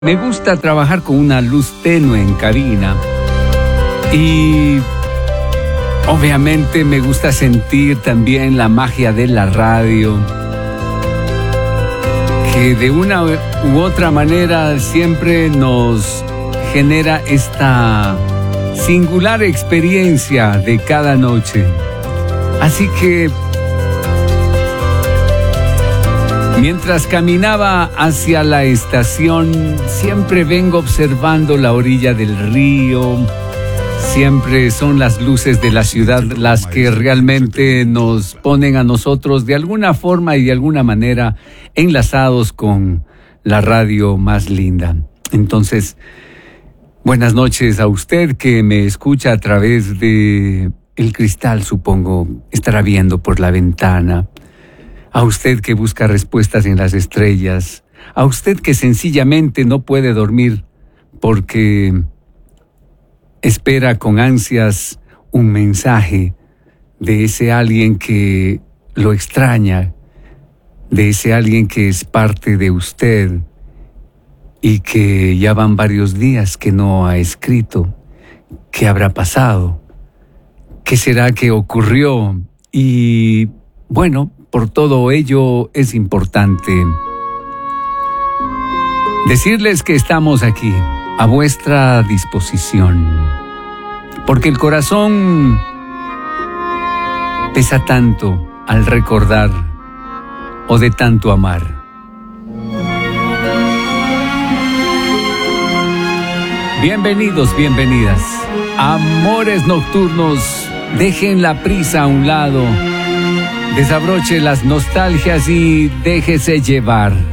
Me gusta trabajar con una luz tenue en cabina y obviamente me gusta sentir también la magia de la radio, que de una u otra manera siempre nos genera esta singular experiencia de cada noche. Así que mientras caminaba hacia la estación, siempre vengo observando la orilla del río. Siempre son las luces de la ciudad las que realmente nos ponen a nosotros de alguna forma y de alguna manera enlazados con la radio más linda. Entonces, buenas noches a usted que me escucha a través de el cristal, supongo, estará viendo por la ventana. A usted que busca respuestas en las estrellas, a usted que sencillamente no puede dormir porque espera con ansias un mensaje de ese alguien que lo extraña, de ese alguien que es parte de usted y que ya van varios días que no ha escrito. ¿Qué habrá pasado? ¿Qué será que ocurrió? Y bueno, por todo ello es importante decirles que estamos aquí, a vuestra disposición, porque el corazón pesa tanto al recordar o de tanto amar. Bienvenidos, bienvenidas. Amores nocturnos, dejen la prisa a un lado. Desabroche las nostalgias y déjese llevar.